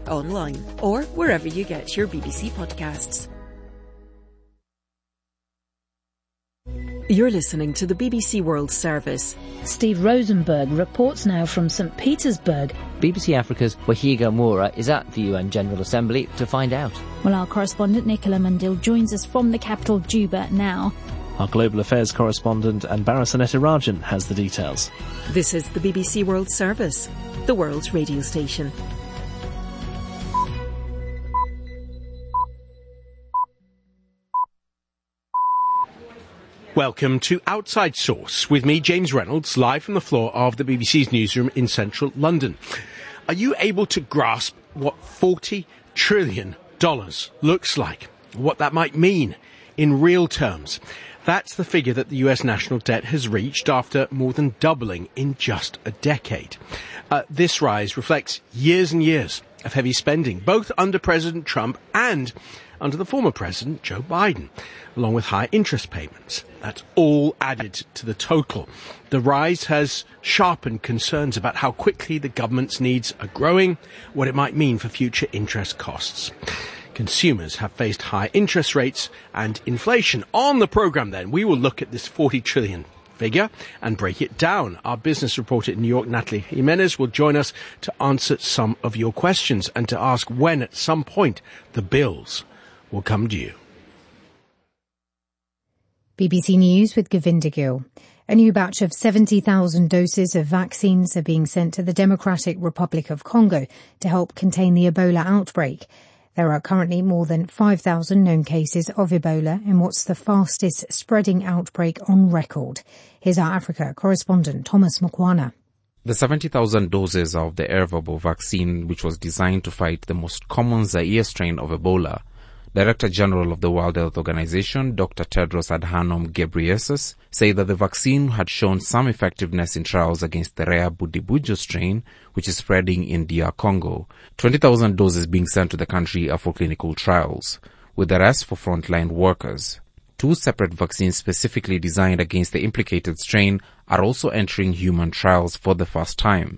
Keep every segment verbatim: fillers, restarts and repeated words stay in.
online, or wherever you get your B B C podcasts. You're listening to the B B C World Service. Steve Rosenberg reports now from St Petersburg. B B C Africa's Wahiga Moura is at the U N General Assembly to find out. Well, our correspondent Nicola Mundil joins us from the capital Juba now. Our global affairs correspondent Anbara Rajan has the details. This is the B B C World Service, the world's radio station. Welcome to Outside Source with me, James Reynolds, live from the floor of the B B C's newsroom in central London. Are you able to grasp what forty trillion dollars looks like? What that might mean in real terms? That's the figure that the U S national debt has reached after more than doubling in just a decade. Uh, this rise reflects years and years of heavy spending, both under President Trump and under the former president, Joe Biden, along with high interest payments. That's all added to the total. The rise has sharpened concerns about how quickly the government's needs are growing, what it might mean for future interest costs. Consumers have faced high interest rates and inflation. On the programme then, we will look at this forty trillion dollars figure and break it down. Our business reporter in New York, Natalie Jimenez, will join us to answer some of your questions and to ask when at some point the bills will come due. B B C News with Govinda Gill. A new batch of seventy thousand doses of vaccines are being sent to the Democratic Republic of Congo to help contain the Ebola outbreak. There are currently more than five thousand known cases of Ebola in what's the fastest spreading outbreak on record. Here's our Africa correspondent Thomas Mukwana. The seventy thousand doses of the Ervebo vaccine, which was designed to fight the most common Zaire strain of Ebola, Director General of the World Health Organization, Doctor Tedros Adhanom Ghebreyesus, said that the vaccine had shown some effectiveness in trials against the rare Budibujo strain, which is spreading in D R Congo. twenty thousand doses being sent to the country are for clinical trials, with the rest for frontline workers. Two separate vaccines specifically designed against the implicated strain are also entering human trials for the first time.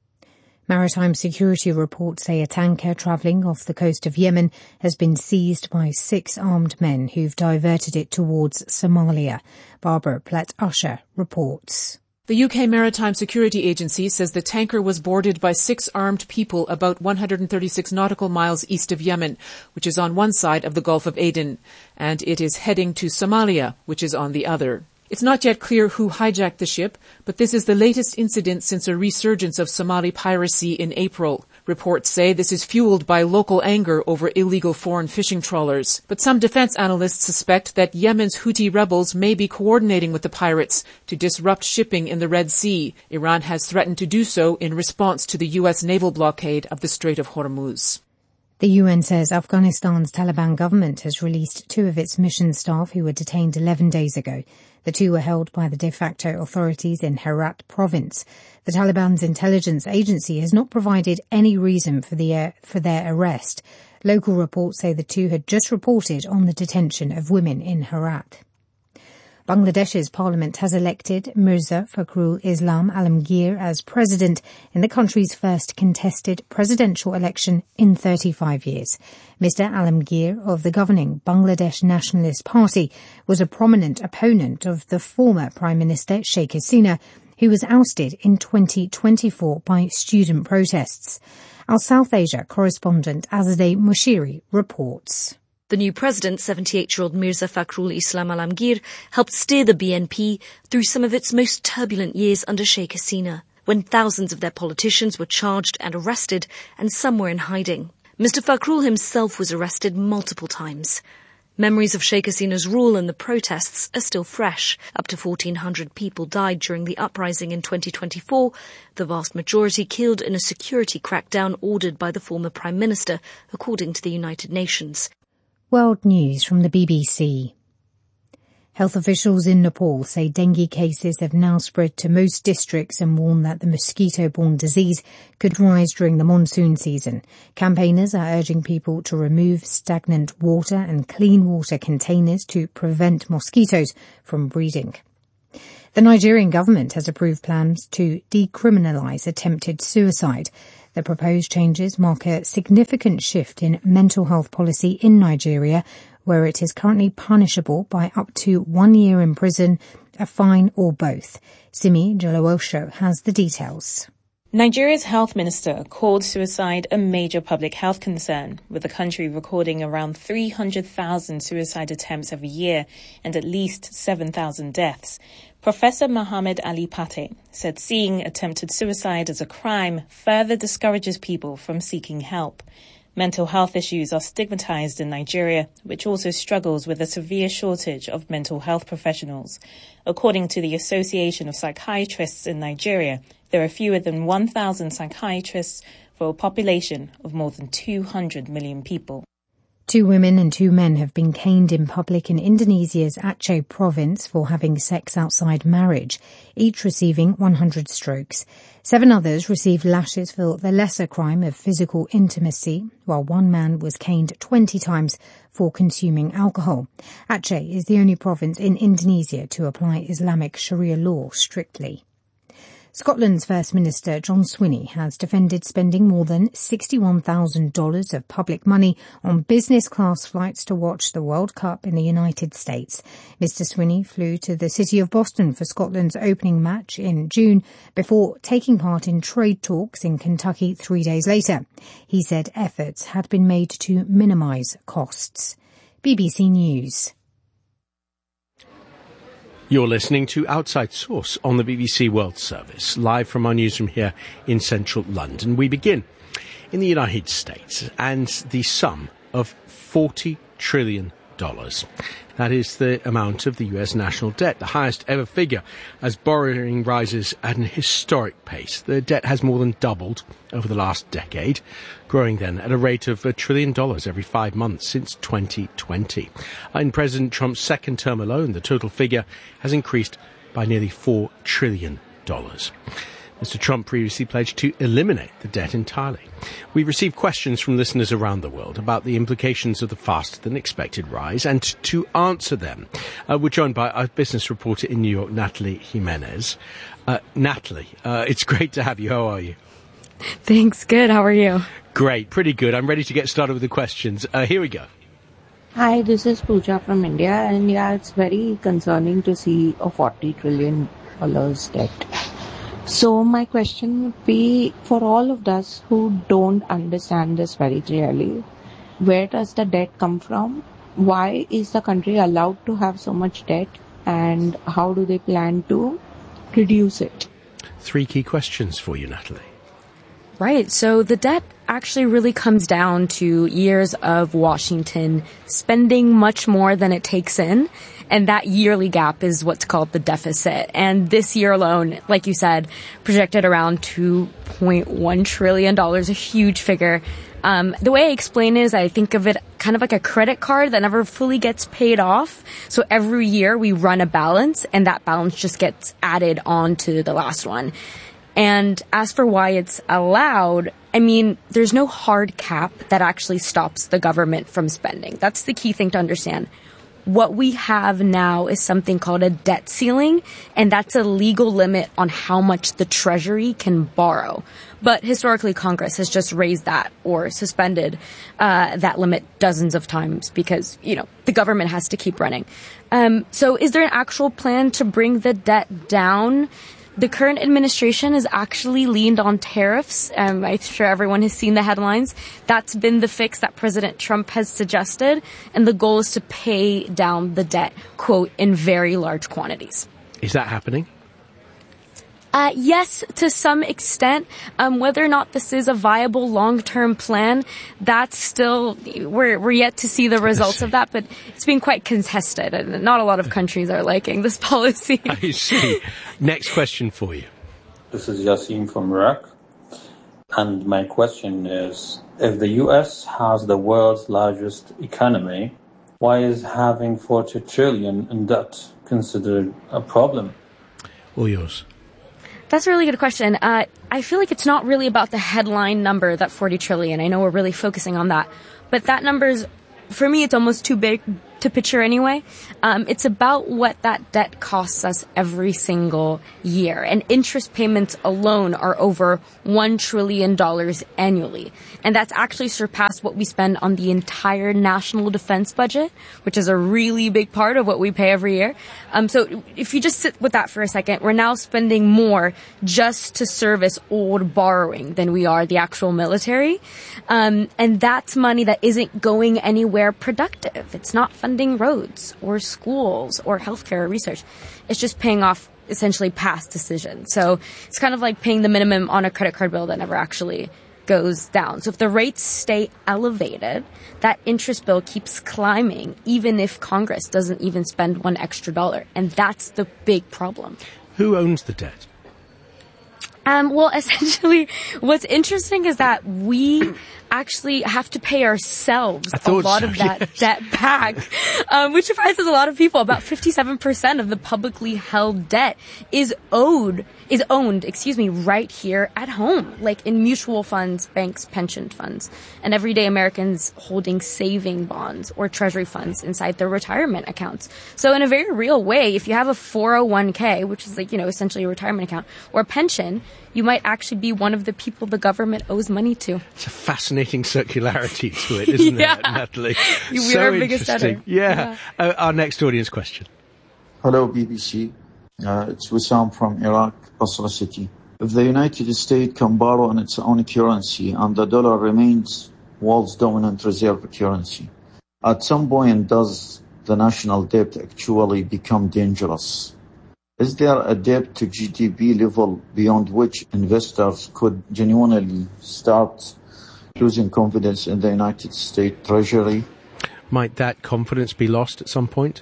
Maritime security reports say a tanker travelling off the coast of Yemen has been seized by six armed men who've diverted it towards Somalia. Barbara Platt-Usher reports. The U K Maritime Security Agency says the tanker was boarded by six armed people about one hundred thirty-six nautical miles east of Yemen, which is on one side of the Gulf of Aden, and it is heading to Somalia, which is on the other. It's not yet clear who hijacked the ship, but this is the latest incident since a resurgence of Somali piracy in April. Reports say this is fueled by local anger over illegal foreign fishing trawlers. But some defense analysts suspect that Yemen's Houthi rebels may be coordinating with the pirates to disrupt shipping in the Red Sea. Iran has threatened to do so in response to the U S naval blockade of the Strait of Hormuz. The U N says Afghanistan's Taliban government has released two of its mission staff who were detained eleven days ago. The two were held by the de facto authorities in Herat province. The Taliban's intelligence agency has not provided any reason for the uh, for their arrest. Local reports say the two had just reported on the detention of women in Herat. Bangladesh's parliament has elected Mirza Fakhrul Islam Alamgir as president in the country's first contested presidential election in thirty-five years. Mister Alamgir of the governing Bangladesh Nationalist Party was a prominent opponent of the former Prime Minister Sheikh Hasina, who was ousted in twenty twenty-four by student protests. Our South Asia correspondent Azadeh Moshiri reports. The new president, seventy-eight-year-old Mirza Fakhrul Islam Alamgir, helped steer the B N P through some of its most turbulent years under Sheikh Hasina, when thousands of their politicians were charged and arrested, and some were in hiding. Mister Fakhrul himself was arrested multiple times. Memories of Sheikh Hasina's rule and the protests are still fresh. Up to fourteen hundred people died during the uprising in twenty twenty-four, the vast majority killed in a security crackdown ordered by the former Prime Minister, according to the United Nations. World News from the B B C. Health officials in Nepal say dengue cases have now spread to most districts and warn that the mosquito-borne disease could rise during the monsoon season. Campaigners are urging people to remove stagnant water and clean water containers to prevent mosquitoes from breeding. The Nigerian government has approved plans to decriminalise attempted suicide. The proposed changes mark a significant shift in mental health policy in Nigeria, where it is currently punishable by up to one year in prison, a fine or both. Simi Jalawosho has the details. Nigeria's health minister called suicide a major public health concern, with the country recording around three hundred thousand suicide attempts every year and at least seven thousand deaths. Professor Mohammed Ali Pate said seeing attempted suicide as a crime further discourages people from seeking help. Mental health issues are stigmatized in Nigeria, which also struggles with a severe shortage of mental health professionals. According to the Association of Psychiatrists in Nigeria, there are fewer than one thousand psychiatrists for a population of more than two hundred million people. Two women and two men have been caned in public in Indonesia's Aceh province for having sex outside marriage, each receiving one hundred strokes. Seven others received lashes for the lesser crime of physical intimacy, while one man was caned twenty times for consuming alcohol. Aceh is the only province in Indonesia to apply Islamic Sharia law strictly. Scotland's First Minister John Swinney has defended spending more than sixty-one thousand dollars of public money on business-class flights to watch the World Cup in the United States. Mister Swinney flew to the city of Boston for Scotland's opening match in June before taking part in trade talks in Kentucky three days later. He said efforts had been made to minimise costs. B B C News. You're listening to Outside Source on the B B C World Service, live from our newsroom here in central London. We begin in the United States and the sum of forty trillion dollars. That is the amount of the U S national debt, the highest ever figure, as borrowing rises at an historic pace. The debt has more than doubled over the last decade, growing then at a rate of a trillion dollars every five months since twenty twenty. In President Trump's second term alone, the total figure has increased by nearly four trillion dollars. Mister Trump previously pledged to eliminate the debt entirely. We've received questions from listeners around the world about the implications of the faster-than-expected rise, and to answer them, uh, we're joined by our business reporter in New York, Natalie Jimenez. Uh, Natalie, uh, it's great to have you. How are you? Thanks. Good. How are you? Great. Pretty good. I'm ready to get started with the questions. Uh, here we go. Hi, this is Pooja from India, and yeah, it's very concerning to see a forty trillion dollars debt. So my question would be, for all of us who don't understand this very clearly, where does the debt come from? Why is the country allowed to have so much debt? And how do they plan to reduce it? Three key questions for you, Natalie. Right. So the debt actually really comes down to years of Washington spending much more than it takes in. And that yearly gap is what's called the deficit. And this year alone, like you said, projected around two point one trillion dollars, a huge figure. Um, the way I explain it is I think of it kind of like a credit card that never fully gets paid off. So every year we run a balance, and that balance just gets added on to the last one. And as for why it's allowed, I mean, there's no hard cap that actually stops the government from spending. That's the key thing to understand. What we have now is something called a debt ceiling, and that's a legal limit on how much the Treasury can borrow. But historically, Congress has just raised that or suspended uh, that limit dozens of times because, you know, the government has to keep running. Um, so is there an actual plan to bring the debt down? The current administration has actually leaned on tariffs. Um, I'm sure everyone has seen the headlines. That's been the fix that President Trump has suggested. And the goal is to pay down the debt, quote, in very large quantities. Is that happening? Uh, yes, to some extent. Um, whether or not this is a viable long-term plan, that's still, we're, we're yet to see the results of that, but it's been quite contested, and not a lot of countries are liking this policy. I see. Next question for you. This is Yassine from Iraq, and my question is, if the U S has the world's largest economy, why is having forty trillion in debt considered a problem? All yours. That's a really good question. Uh, I feel like it's not really about the headline number, that forty trillion. I know we're really focusing on that. But that number's, for me, it's almost too big to picture anyway. Um, it's about what that debt costs us every single year. And interest payments alone are over one trillion dollars annually. And that's actually surpassed what we spend on the entire national defense budget, which is a really big part of what we pay every year. Um, so if you just sit with that for a second, we're now spending more just to service old borrowing than we are the actual military. Um, and that's money that isn't going anywhere productive. It's not funding roads or schools or healthcare or research. It's just paying off essentially past decisions. So it's kind of like paying the minimum on a credit card bill that never actually goes down. So if the rates stay elevated, that interest bill keeps climbing, even if Congress doesn't even spend one extra dollar. And that's the big problem. Who owns the debt? Um, well, essentially, what's interesting is that we actually have to pay ourselves a lot so, of that yes. debt back, um, which surprises a lot of people. About fifty-seven percent of the publicly held debt is owed, is owned, excuse me, right here at home, like in mutual funds, banks, pension funds, and everyday Americans holding saving bonds or treasury funds inside their retirement accounts. So in a very real way, if you have a four oh one k, which is like, you know, essentially a retirement account, or a pension, you might actually be one of the people the government owes money to. It's a fascinating circularity to it, isn't yeah. it, Natalie? We so are our biggest interesting. Yeah. yeah. Uh, our next audience question. Hello, B B C. Uh, it's Wissam from Iraq, Basra City. If the United States can borrow on its own currency and the dollar remains world's dominant reserve currency, at some point does the national debt actually become dangerous? Is there a debt to G D P level beyond which investors could genuinely start losing confidence in the United States Treasury? Might that confidence be lost at some point?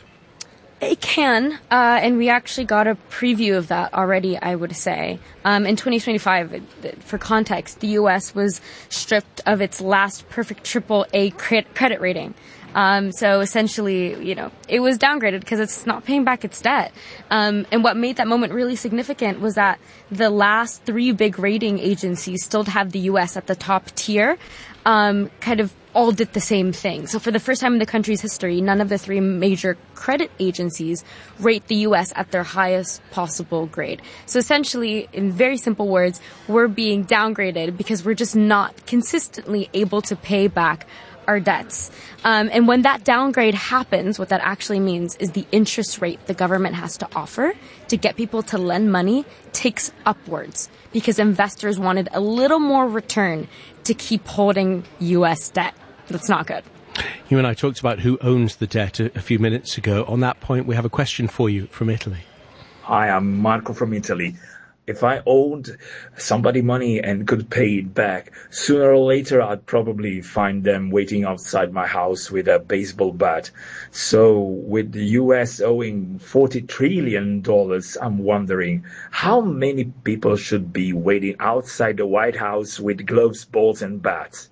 It can, uh, and we actually got a preview of that already, I would say. Um, in twenty twenty-five, for context, the U S was stripped of its last perfect triple A credit rating. Um, so essentially, you know, it was downgraded because it's not paying back its debt. Um, and what made that moment really significant was that the last three big rating agencies still have the U S at the top tier, um, kind of all did the same thing. So for the first time in the country's history, none of the three major credit agencies rate the U S at their highest possible grade. So essentially, in very simple words, we're being downgraded because we're just not consistently able to pay back our debts. Um, and when that downgrade happens, what that actually means is the interest rate the government has to offer to get people to lend money ticks upwards because investors wanted a little more return to keep holding U S debt. That's not good. You and I talked about who owns the debt a, a few minutes ago. On that point, we have a question for you from Italy. Hi, I'm Marco from Italy. If I owed somebody money and could pay it back, sooner or later I'd probably find them waiting outside my house with a baseball bat. So with the U S owing forty trillion dollars, I'm wondering how many people should be waiting outside the White House with gloves, balls, and bats?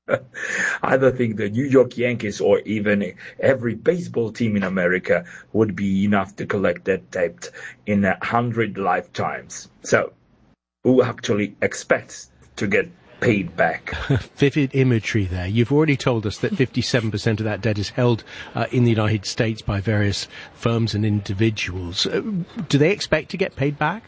I don't think the New York Yankees or even every baseball team in America would be enough to collect that debt in a hundred lifetimes. So, who actually expects to get paid back? Vivid imagery there. You've already told us that fifty-seven percent of that debt is held uh, in the United States by various firms and individuals. Uh, do they expect to get paid back?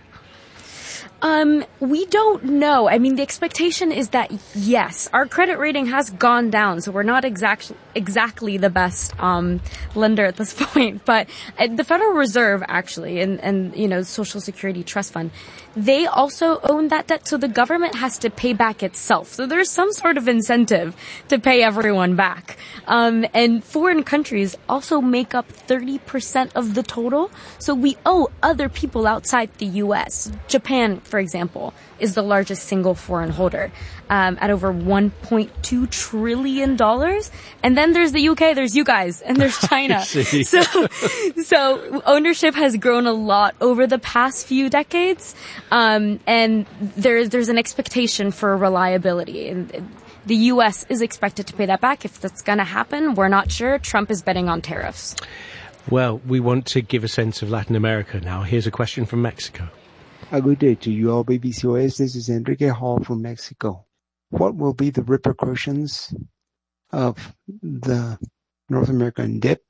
Um, we don't know. I mean, the expectation is that, yes, our credit rating has gone down, so we're not exact, exactly the best um, lender at this point. But uh, the Federal Reserve, actually, and, and, you know, Social Security Trust Fund, they also own that debt, so the government has to pay back itself. So there's some sort of incentive to pay everyone back. Um, and foreign countries also make up thirty percent of the total, so we owe other people outside the U S. Japan, for example, is the largest single foreign holder um, at over one point two trillion dollars. And then there's the U K, there's you guys, and there's China. so, so ownership has grown a lot over the past few decades, um, and there's there's an expectation for reliability. And the U S is expected to pay that back. If that's going to happen, we're not sure. Trump is betting on tariffs. Well, we want to give a sense of Latin America now. Here's a question from Mexico. A good day to you all, B B C O S. This is Enrique Hall from Mexico. What will be the repercussions of the North American debt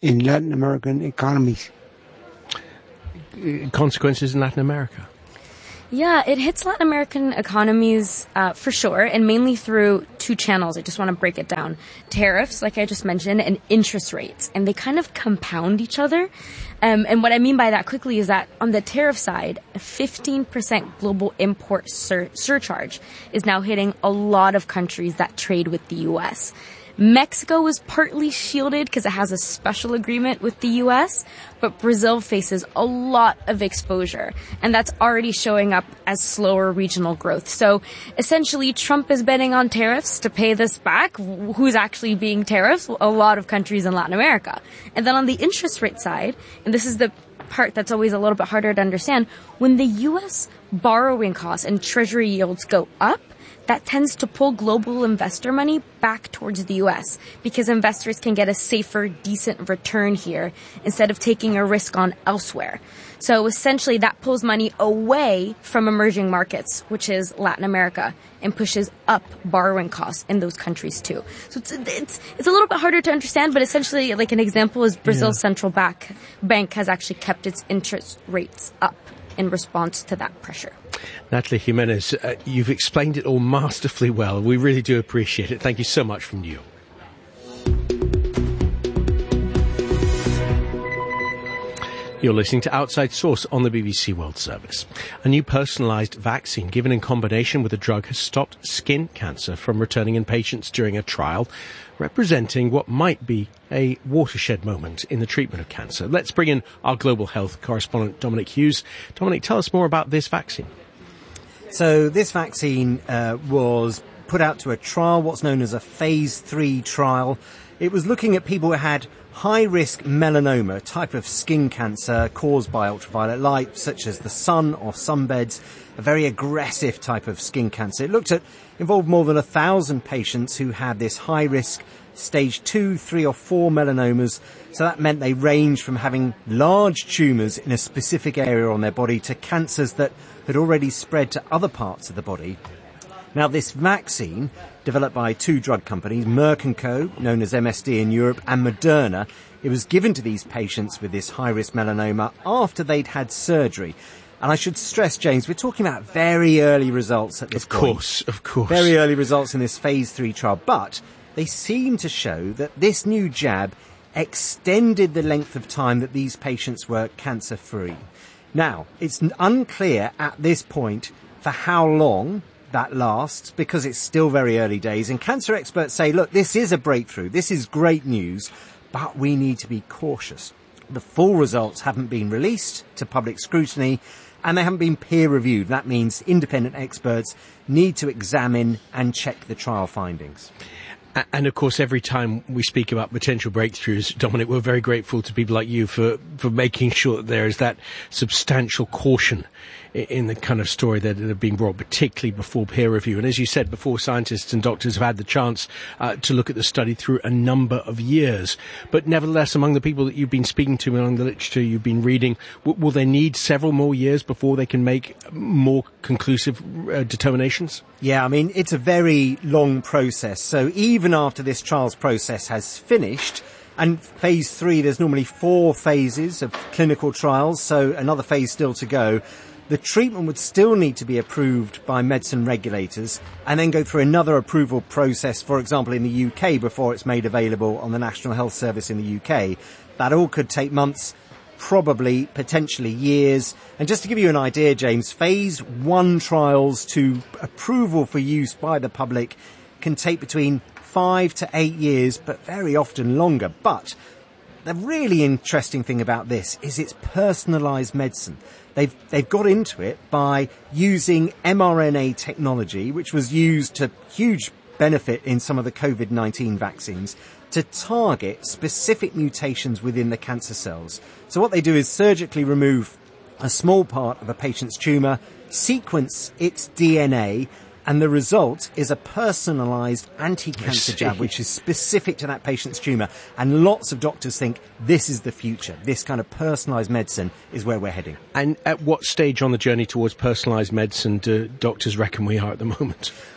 in Latin American economies? Consequences in Latin America? Yeah, it hits Latin American economies uh, for sure, and mainly through two channels. I just want to break it down. Tariffs, like I just mentioned, and interest rates. And they kind of compound each other. Um, and what I mean by that quickly is that on the tariff side, a fifteen percent global import sur- surcharge is now hitting a lot of countries that trade with the U S. Mexico is partly shielded because it has a special agreement with the U S, but Brazil faces a lot of exposure, and that's already showing up as slower regional growth. So essentially, Trump is betting on tariffs to pay this back. Who's actually being tariffs? A lot of countries in Latin America. And then on the interest rate side, and this is the part that's always a little bit harder to understand, when the U S borrowing costs and treasury yields go up, that tends to pull global investor money back towards the U S because investors can get a safer, decent return here instead of taking a risk on elsewhere. So essentially that pulls money away from emerging markets, which is Latin America, and pushes up borrowing costs in those countries too. So it's it's, it's a little bit harder to understand, but essentially like an example is Brazil's yeah. central bank, bank has actually kept its interest rates up in response to that pressure. Natalie Jimenez, uh, you've explained it all masterfully well. We really do appreciate it. Thank you so much from you. You're listening to Outside Source on the B B C World Service. A new personalised vaccine given in combination with a drug has stopped skin cancer from returning in patients during a trial, representing what might be a watershed moment in the treatment of cancer. Let's bring in our global health correspondent, Dominic Hughes. Dominic, tell us more about this vaccine. So this vaccine uh, was put out to a trial, what's known as a phase three trial. It was looking at people who had high-risk melanoma, a type of skin cancer caused by ultraviolet light, such as the sun or sunbeds, a very aggressive type of skin cancer. It looked at, involved more than a thousand patients who had this high-risk stage two, three or four melanomas. So that meant they ranged from having large tumours in a specific area on their body to cancers that had already spread to other parts of the body. Now, this vaccine, developed by two drug companies, Merck and Co, known as M S D in Europe, and Moderna, it was given to these patients with this high-risk melanoma after they'd had surgery. And I should stress, James, we're talking about very early results at this point. Of course, of course. Very early results in this phase three trial. But they seem to show that this new jab extended the length of time that these patients were cancer-free. Now, it's unclear at this point for how long that lasts, because it's still very early days. And cancer experts say, look, this is a breakthrough. This is great news, but we need to be cautious. The full results haven't been released to public scrutiny, and they haven't been peer-reviewed. That means independent experts need to examine and check the trial findings. And, of course, every time we speak about potential breakthroughs, Dominic, we're very grateful to people like you for, for making sure that there is that substantial caution in the kind of story that are being brought, particularly before peer review. And as you said, before scientists and doctors have had the chance uh, to look at the study through a number of years. But nevertheless, among the people that you've been speaking to, among the literature you've been reading, w- will they need several more years before they can make more conclusive uh, determinations? Yeah, I mean, it's a very long process. So even after this trials process has finished, and phase three, there's normally four phases of clinical trials, so another phase still to go. The treatment would still need to be approved by medicine regulators and then go through another approval process, for example, in the U K before it's made available on the National Health Service in the U K. That all could take months, probably, potentially years. And just to give you an idea, James, phase one trials to approval for use by the public can take between five to eight years, but very often longer. But the really interesting thing about this is it's personalised medicine. They've, they've got into it by using mRNA technology, which was used to huge benefit in some of the COVID nineteen vaccines, to target specific mutations within the cancer cells. So what they do is surgically remove a small part of a patient's tumour, sequence its D N A, and the result is a personalised anti-cancer jab, which is specific to that patient's tumour. And lots of doctors think this is the future. This kind of personalised medicine is where we're heading. And at what stage on the journey towards personalised medicine do doctors reckon we are at the moment?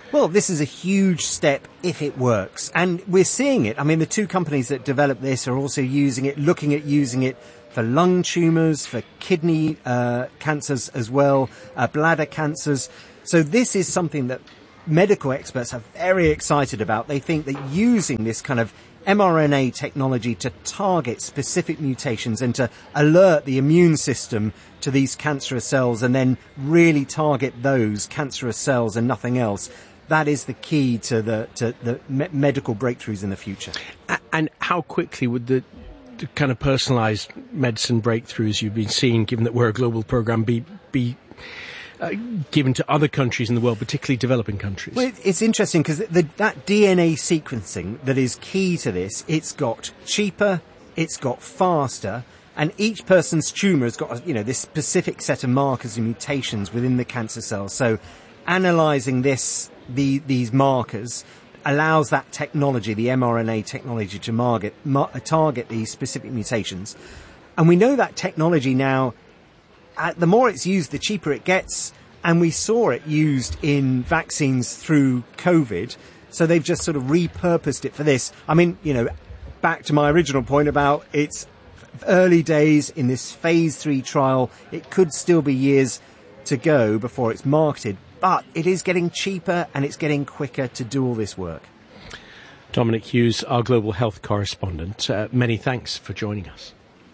Well, this is a huge step if it works. And we're seeing it. I mean, the two companies that developed this are also using it, looking at using it for lung tumours, for kidney uh, cancers as well, uh, bladder cancers. So this is something that medical experts are very excited about. They think that using this kind of mRNA technology to target specific mutations and to alert the immune system to these cancerous cells and then really target those cancerous cells and nothing else, that is the key to the to the me- medical breakthroughs in the future. And how quickly would the, the kind of personalised medicine breakthroughs you've been seeing, given that we're a global programme, be be uh, given to other countries in the world, particularly developing countries? Well, it's interesting because that D N A sequencing that is key to this, it's got cheaper, it's got faster, and each person's tumour has got, you know, this specific set of markers and mutations within the cancer cells. So analysing this, the, these markers allows that technology, the mRNA technology, to market, mar- target these specific mutations. And we know that technology now, uh, the more it's used, the cheaper it gets. And we saw it used in vaccines through COVID. So they've just sort of repurposed it for this. I mean, you know, back to my original point about its early days in this phase three trial. It could still be years to go before it's marketed, but it is getting cheaper and it's getting quicker to do all this work. Dominic Hughes, our global health correspondent, uh, many thanks for joining us.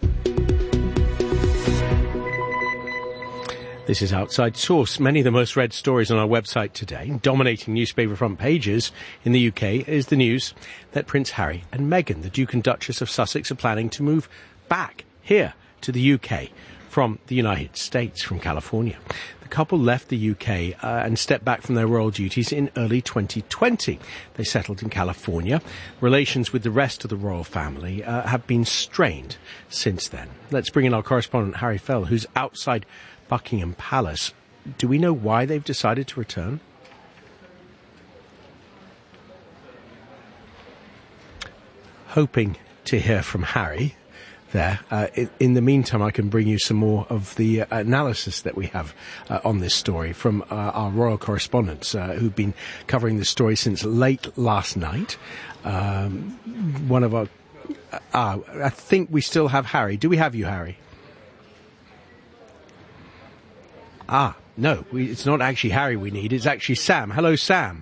This is Outside Source. Many of the most read stories on our website today, dominating newspaper front pages in the U K, is the news that Prince Harry and Meghan, the Duke and Duchess of Sussex, are planning to move back here to the U K from the United States, from California. The couple left the U K uh, and stepped back from their royal duties in early twenty twenty. They settled in California. Relations with the rest of the royal family uh, have been strained since then. Let's bring in our correspondent, Harry Fell, who's outside Buckingham Palace. Do we know why they've decided to return? Hoping to hear from Harry there. Uh, in, in the meantime, I can bring you some more of the uh, analysis that we have uh, on this story from uh, our royal correspondents uh, who've been covering this story since late last night. Um, one of our... Uh, uh, I think we still have Harry. Do we have you, Harry? Ah, no, we, it's not actually Harry we need, it's actually Sam. Hello, Sam.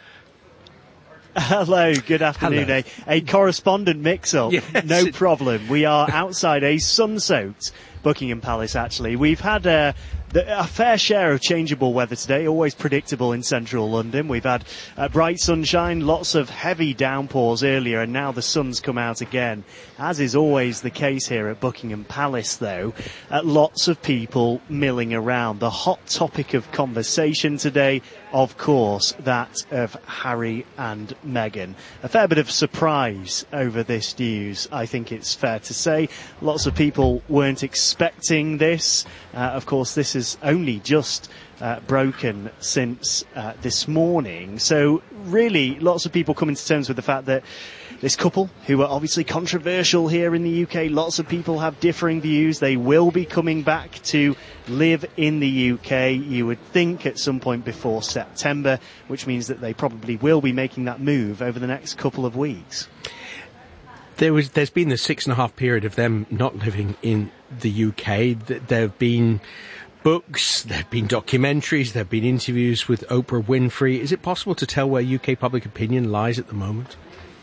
Hello, good afternoon. Hello. A, a correspondent mix-up, yes. No problem. We are outside a sun-soaked Buckingham Palace, actually. We've had a, a fair share of changeable weather today, always predictable in central London. We've had uh, bright sunshine, lots of heavy downpours earlier, and now the sun's come out again. As is always the case here at Buckingham Palace, though, uh, lots of people milling around. The hot topic of conversation today, of course, that of Harry and Meghan. A fair bit of surprise over this news, I think it's fair to say. Lots of people weren't expecting this. Uh, of course, this is only just uh, broken since uh, this morning. So really, lots of people coming to terms with the fact that this couple, who are obviously controversial here in the U K, lots of people have differing views. They will be coming back to live in the U K, you would think, at some point before September, which means that they probably will be making that move over the next couple of weeks. There was, there's been the six and a half period of them not living in the U K. There have been books, there have been documentaries, there have been interviews with Oprah Winfrey. Is it possible to tell where U K public opinion lies at the moment?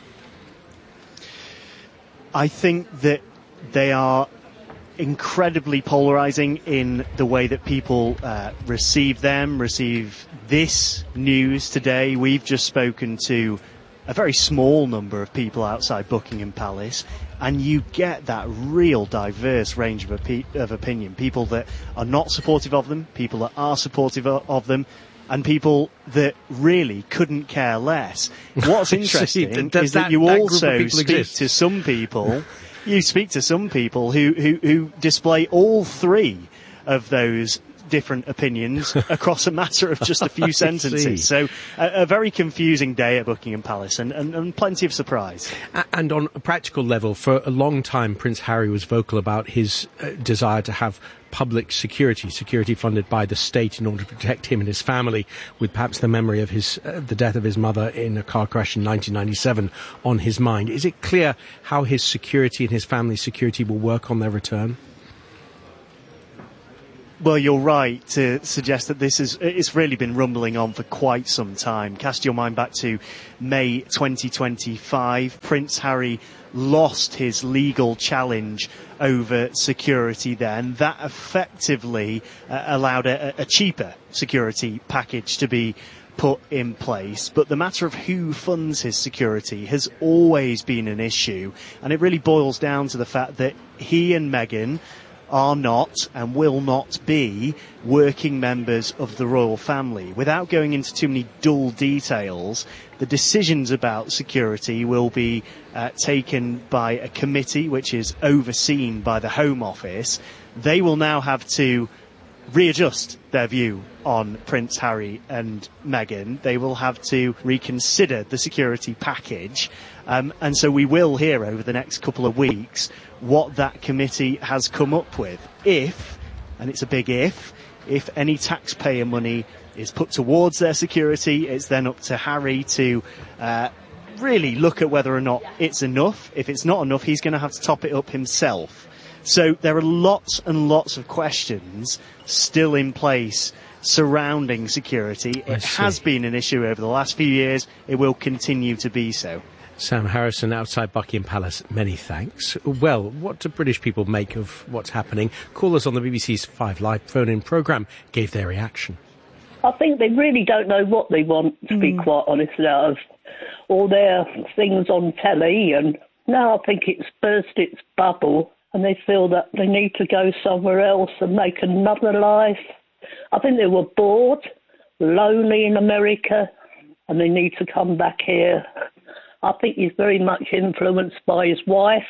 I think that they are incredibly polarising in the way that people uh, receive them, receive this news today. We've just spoken to a very small number of people outside Buckingham Palace, and you get that real diverse range of, opi- of opinion. People that are not supportive of them, people that are supportive of, of them, and people that really couldn't care less. What's interesting that, is that, that you that also speak exists. to some people, you speak to some people who, who, who display all three of those different opinions across a matter of just a few sentences. So a, a very confusing day at Buckingham Palace, and, and, and plenty of surprise. And on a practical level, for a long time, Prince Harry was vocal about his uh, desire to have public security, security funded by the state in order to protect him and his family, with perhaps the memory of his uh, the death of his mother in a car crash in nineteen ninety-seven on his mind. Is it clear how his security and his family's security will work on their return? Well, you're right to suggest that this is, it's really been rumbling on for quite some time. Cast your mind back to May twenty twenty-five. Prince Harry lost his legal challenge over security then. That effectively uh, allowed a, a cheaper security package to be put in place. But the matter of who funds his security has always been an issue. And it really boils down to the fact that he and Meghan are not and will not be working members of the royal family. Without going into too many dull details, the decisions about security will be uh, taken by a committee which is overseen by the Home Office. They will now have to readjust their view on Prince Harry and Meghan. They will have to reconsider the security package. Um, and so we will hear over the next couple of weeks what that committee has come up with. If, and it's a big if, if any taxpayer money is put towards their security, it's then up to Harry to uh, really look at whether or not it's enough. If it's not enough, he's going to have to top it up himself. So there are lots and lots of questions still in place surrounding security. It has been an issue over the last few years. It will continue to be so. Sam Harrison outside Buckingham Palace, many thanks. Well, what do British people make of what's happening? Callers on the B B C's Five Live phone-in programme gave their reaction. I think they really don't know what they want, to mm. be quite honest, out of all their things on telly. And now I think it's burst its bubble and they feel that they need to go somewhere else and make another life. I think they were bored, lonely in America, and they need to come back here. I think he's very much influenced by his wife.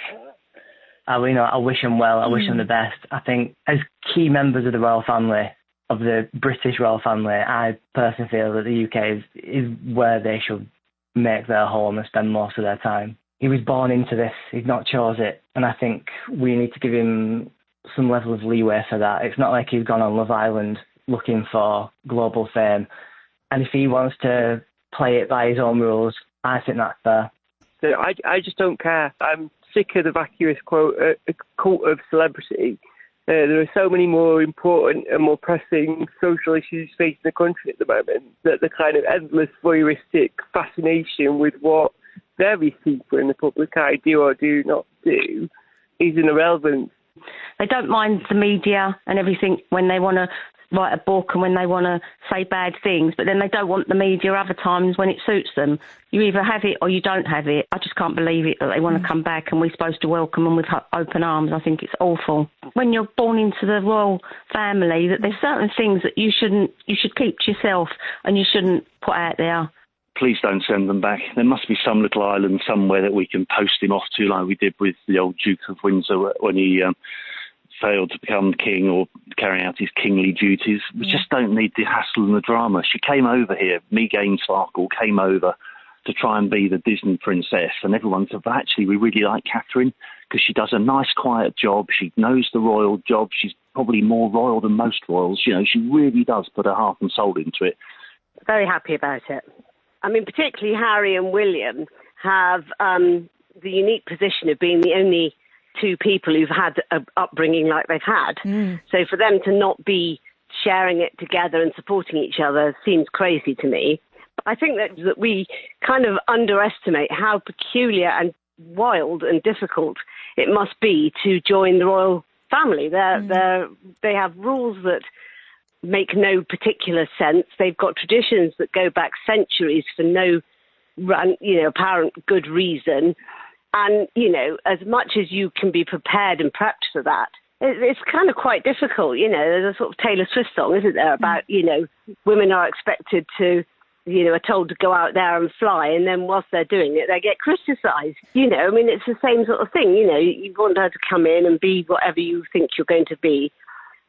I, you know, I wish him well. I wish him the best. I think as key members of the royal family, of the British royal family, I personally feel that the U K is, is where they should make their home and spend most of their time. He was born into this. He's not chose it. And I think we need to give him some level of leeway for that. It's not like he's gone on Love Island looking for global fame. And if he wants to play it by his own rules, I think that's fair. So I, I just don't care. I'm sick of the vacuous quote, a, a cult of celebrity. Uh, there are so many more important and more pressing social issues facing the country at the moment that the kind of endless voyeuristic fascination with what various people in the public eye do or do not do is an irrelevance. They don't mind the media and everything when they want to write a book and when they want to say bad things, but then they don't want the media other times when it suits them. You either have it or you don't have it. I just can't believe it that they want to come back and we're supposed to welcome them with open arms. I think it's awful. When you're born into the royal family, that there's certain things that you shouldn't, you should keep to yourself and you shouldn't put out there. Please don't send them back. There must be some little island somewhere that we can post him off to, like we did with the old Duke of Windsor when he um, failed to become king or carry out his kingly duties. We yeah. just don't need the hassle and the drama. She came over here, Meghan Markle came over to try and be the Disney princess, and everyone said, well, actually, we really like Catherine because she does a nice, quiet job. She knows the royal job. She's probably more royal than most royals. You know, she really does put her heart and soul into it. Very happy about it. I mean, particularly Harry and William have um, the unique position of being the only two people who've had an upbringing like they've had. Mm. So for them to not be sharing it together and supporting each other seems crazy to me. But I think that, that we kind of underestimate how peculiar and wild and difficult it must be to join the royal family. They're, mm. they're, they have rules that make no particular sense. They've got traditions that go back centuries for no, you know, apparent good reason. And, you know, as much as you can be prepared and prepped for that, it's kind of quite difficult. You know, there's a sort of Taylor Swift song, isn't there, about, you know, women are expected to, you know, are told to go out there and fly, and then whilst they're doing it, they get criticised. You know, I mean, it's the same sort of thing. You know, you want her to come in and be whatever you think you're going to be.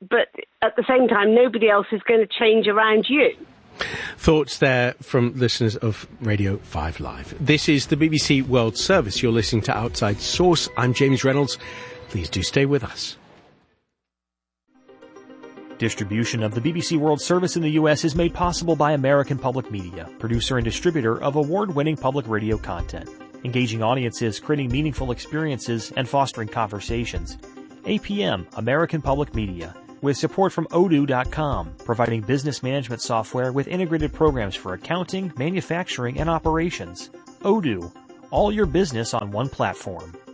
but at the same time, nobody else is going to change around you. Thoughts there from listeners of Radio five Live. This is the B B C World Service. You're listening to Outside Source. I'm James Reynolds. Please do stay with us. Distribution of the B B C World Service in the U S is made possible by American Public Media, producer and distributor of award-winning public radio content, engaging audiences, creating meaningful experiences, and fostering conversations. A P M, American Public Media, with support from odoo dot com, providing business management software with integrated programs for accounting, manufacturing, and operations. Odoo, all your business on one platform.